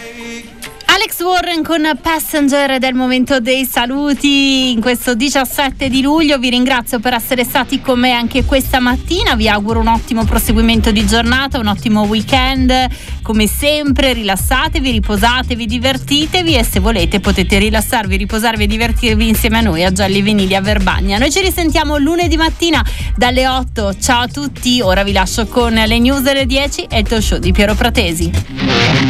Alex Warren con Passenger del momento dei saluti in questo 17 di luglio. Vi ringrazio per essere stati con me anche questa mattina, vi auguro un ottimo proseguimento di giornata, un ottimo weekend, come sempre rilassatevi, riposatevi, divertitevi e se volete potete rilassarvi, riposarvi e divertirvi insieme a noi a Gelli Vinili a Verbagna. Noi ci risentiamo lunedì mattina dalle 8, ciao a tutti, ora vi lascio con le news delle 10 e il talk show di Piero Pratesi.